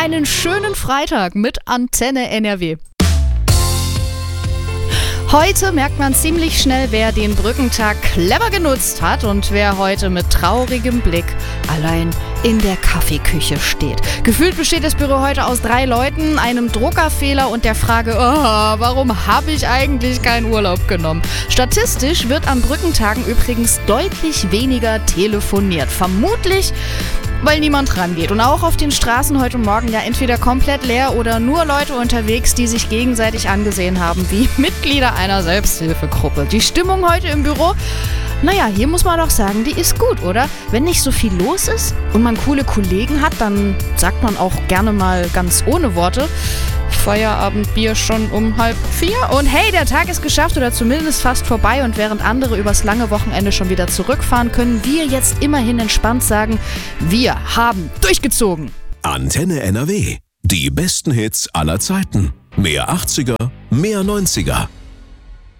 einen schönen Freitag mit Antenne NRW. Heute merkt man ziemlich schnell, wer den Brückentag clever genutzt hat und wer heute mit traurigem Blick allein in der Kaffeeküche steht. Gefühlt besteht das Büro heute aus 3 Leuten, einem Druckerfehler und der Frage, warum habe ich eigentlich keinen Urlaub genommen? Statistisch wird an Brückentagen übrigens deutlich weniger telefoniert. Vermutlich, weil niemand rangeht. Und auch auf den Straßen heute Morgen ja entweder komplett leer oder nur Leute unterwegs, die sich gegenseitig angesehen haben wie Mitglieder einer Selbsthilfegruppe. Die Stimmung heute im Büro, naja, hier muss man doch sagen, die ist gut, oder? Wenn nicht so viel los ist und man coole Kollegen hat, dann sagt man auch gerne mal ganz ohne Worte: Feierabendbier schon um 3:30 und hey, der Tag ist geschafft oder zumindest fast vorbei und während andere übers lange Wochenende schon wieder zurückfahren, können wir jetzt immerhin entspannt sagen, wir haben durchgezogen. Antenne NRW. Die besten Hits aller Zeiten. Mehr 80er, mehr 90er.